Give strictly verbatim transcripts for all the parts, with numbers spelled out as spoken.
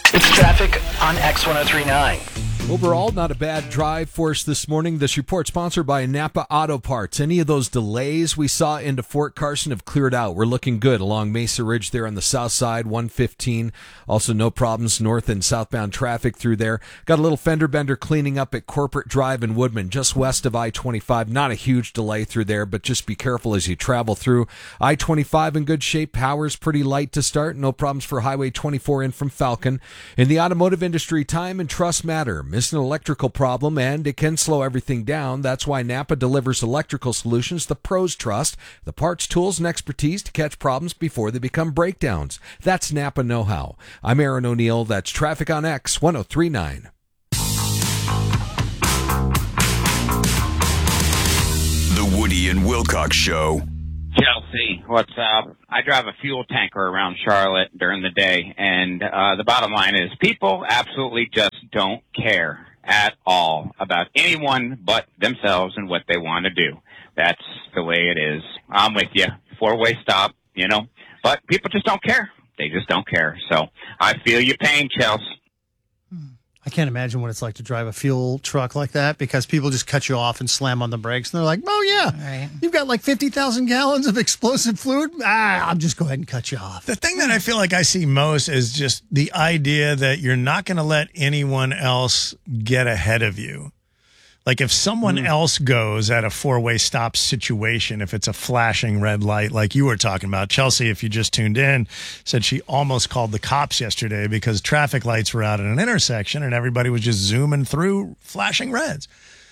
It's traffic on X ten thirty-nine. Overall, not a bad drive for us this morning. This report sponsored by Napa Auto Parts. Any of those delays we saw into Fort Carson have cleared out. We're looking good along Mesa Ridge there on the south side, one fifteen. Also no problems north and southbound traffic through there. Got a little fender bender cleaning up at Corporate Drive in Woodman, just west of I twenty-five. Not a huge delay through there, but just be careful as you travel through. I twenty-five in good shape. Power's pretty light to start. No problems for Highway twenty-four in from Falcon. In the automotive industry, time and trust matter. It's an electrical problem, and it can slow everything down. That's why Napa delivers electrical solutions the pros trust, the parts, tools, and expertise to catch problems before they become breakdowns. That's Napa know-how. I'm Aaron O'Neill. That's Traffic on X ten thirty-nine. The Woody and Wilcox Show. Chelsea, what's up? I drive a fuel tanker around Charlotte during the day, and uh, the bottom line is people absolutely just don't care at all about anyone but themselves and what they want to do. That's the way it is. I'm with you. Four-way stop, you know, but people just don't care. They just don't care. So I feel your pain, Chelsea. I can't imagine what it's like to drive a fuel truck like that because people just cut you off and slam on the brakes. And they're like, oh, yeah, right. You've got like fifty thousand gallons of explosive fluid. Ah, I'll just go ahead and cut you off. The thing that I feel like I see most is just the idea that you're not going to let anyone else get ahead of you. Like if someone mm. else goes at a four-way stop situation, if it's a flashing red light like you were talking about. Chelsea, if you just tuned in, said she almost called the cops yesterday because traffic lights were out at an intersection and everybody was just zooming through flashing reds.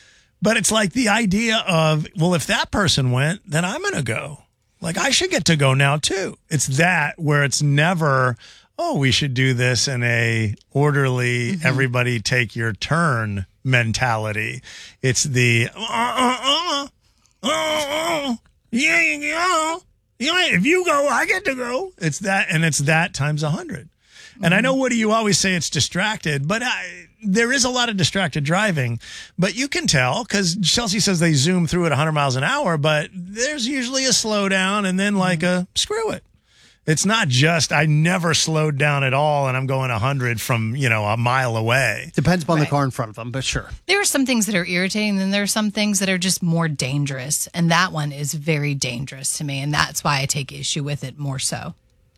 But it's like the idea of, well, if that person went, then I'm going to go. Like I should get to go now too. It's that where it's never, oh, we should do this in a orderly, mm-hmm. everybody take your turn mentality. It's the uh, uh, uh, uh, uh, yeah, yeah, yeah. If you go, I get to go. It's that, and it's that times a hundred. Mm-hmm. And I know, Woody, you always say it's distracted, but I, there is a lot of distracted driving. But you can tell because Chelsea says they zoom through at one hundred miles an hour, but there's usually a slowdown and then like mm-hmm. a screw it. It's not just I never slowed down at all and I'm going one hundred from, you know, a mile away. Depends upon Right. the car in front of them, but sure. There are some things that are irritating, and there are some things that are just more dangerous. And that one is very dangerous to me, and that's why I take issue with it more so.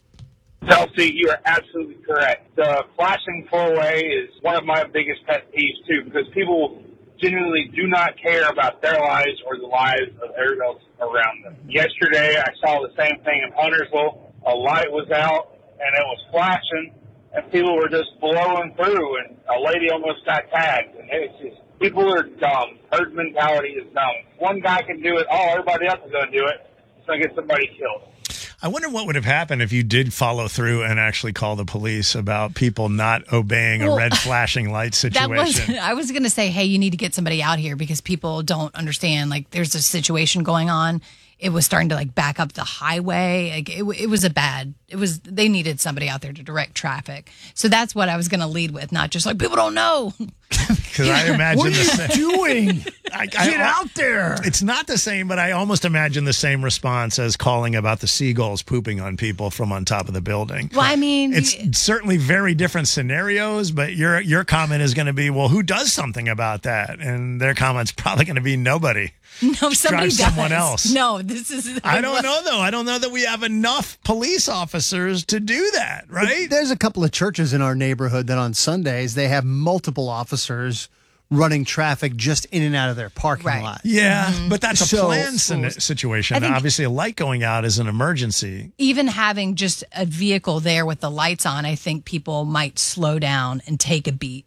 Chelsea, you are absolutely correct. The flashing four-way is one of my biggest pet peeves, too, because people genuinely do not care about their lives or the lives of everyone else around them. Yesterday, I saw the same thing in Huntersville. A light was out, and it was flashing, and people were just blowing through, and a lady almost got tagged. And it's just, people are dumb. Herd mentality is dumb. If one guy can do it, oh, everybody else is going to do it. It's going to get somebody killed. I wonder what would have happened if you did follow through and actually call the police about people not obeying well, a red flashing light situation. That was, I was going to say, hey, you need to get somebody out here because people don't understand. Like, there's a situation going on. It was starting to like back up the highway. Like it, it was a bad, it was, they needed somebody out there to direct traffic. So that's what I was going to lead with, not just like people don't know. Because I imagine what are the you same. doing? I, I, Get out there. It's not the same, but I almost imagine the same response as calling about the seagulls pooping on people from on top of the building. Well, I mean, it's you, certainly very different scenarios, but your your comment is going to be, well, who does something about that? And their comment's probably going to be nobody. No, somebody Drive does. someone else. No, this is. I don't know, though. I don't know that we have enough police officers to do that, right? There's a couple of churches in our neighborhood that on Sundays they have multiple officers running traffic just in and out of their parking Right. lot. Yeah, Mm-hmm. but that's a So- planned sin- situation. I think- Obviously, a light going out is an emergency. Even having just a vehicle there with the lights on, I think people might slow down and take a beat.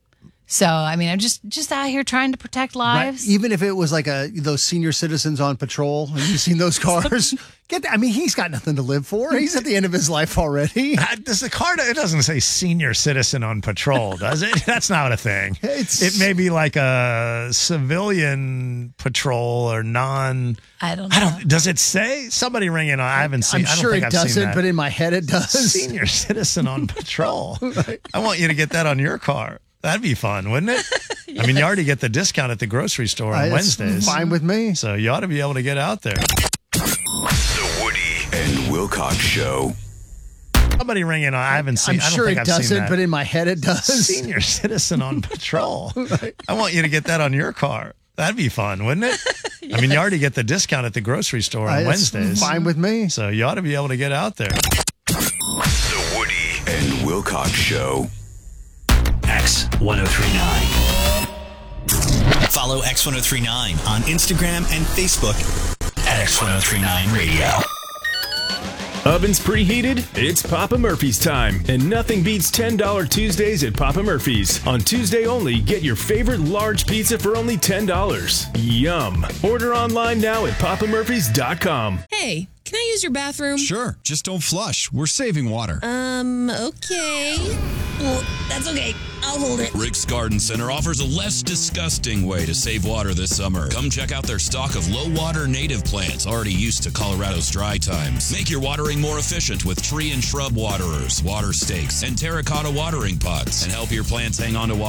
So, I mean, I'm just just out here trying to protect lives. Right. Even if it was like a those senior citizens on patrol, have you seen those cars? Get that. I mean, he's got nothing to live for. He's at the end of his life already. Uh, Does the card? It doesn't say senior citizen on patrol, does it? That's not a thing. It's- it may be like a civilian patrol or non. I don't know. I don't. Does it say? Somebody ring in. I haven't seen. I'm I don't sure think it I've seen doesn't, that. but in my head it does. Senior citizen on patrol. I want you to get that on your car. That'd be fun, wouldn't it? Yes. I mean, you already get the discount at the grocery store on Uh, it's Wednesdays. Fine with me. So you ought to be able to get out there. The Woody and Wilcox Show. Somebody ring in. I haven't seen. I'm I don't sure think it I've seen doesn't, that. but in my head it does. Senior citizen on patrol. I want you to get that on your car. That'd be fun, wouldn't it? Yes. I mean, you already get the discount at the grocery store on Uh, that's Wednesdays. fine with me. So you ought to be able to get out there. The Woody and Wilcox Show. X one oh three nine. Follow X one oh three nine on Instagram and Facebook At X one oh three nine Radio. Ovens preheated? It's Papa Murphy's time. And nothing beats ten dollars Tuesdays at Papa Murphy's. On Tuesday only, get your favorite large pizza for only ten dollars. Yum. Order online now at papa murphys dot com. Hey, can I use your bathroom? Sure, just don't flush. We're saving water. Um, okay. Well, that's okay. I'll hold it. Rick's Garden Center offers a less disgusting way to save water this summer. Come check out their stock of low-water native plants already used to Colorado's dry times. Make your watering more efficient with tree and shrub waterers, water stakes, and terracotta watering pots, and help your plants hang on to water